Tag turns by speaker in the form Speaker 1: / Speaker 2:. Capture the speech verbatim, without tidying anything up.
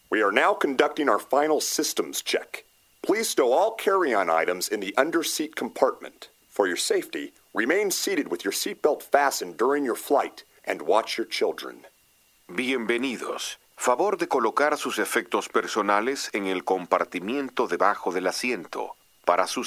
Speaker 1: We are now conducting our final systems check. Please stow all carry-on items in the under-seat compartment. For your safety, remain seated with your seatbelt fastened during your flight and watch your children.
Speaker 2: Bienvenidos. Favor de colocar sus efectos personales en el compartimiento debajo del asiento. Para sus